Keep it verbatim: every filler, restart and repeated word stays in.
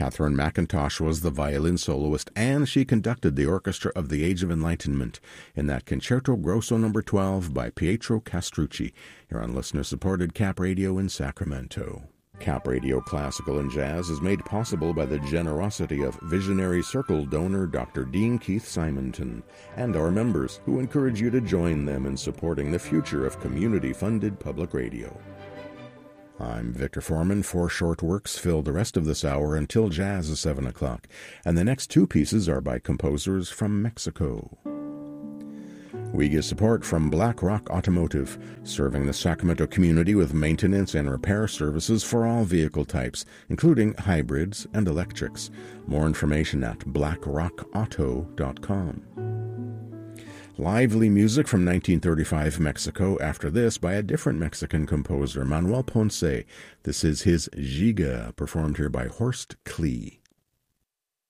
Catherine McIntosh was the violin soloist, and she conducted the Orchestra of the Age of Enlightenment in that Concerto Grosso number twelve by Pietro Castrucci, here on listener-supported Cap Radio in Sacramento. Cap Radio Classical and Jazz is made possible by the generosity of Visionary Circle donor Doctor Dean Keith Simonton and our members, who encourage you to join them in supporting the future of community-funded public radio. I'm Victor Foreman. Four short works fill the rest of this hour until jazz is seven o'clock, and the next two pieces are by composers from Mexico. We get support from Black Rock Automotive, serving the Sacramento community with maintenance and repair services for all vehicle types, including hybrids and electrics. More information at black rock auto dot com. Lively music from nineteen thirty-five Mexico, after this by a different Mexican composer, Manuel Ponce. This is his Giga, performed here by Horst Klee.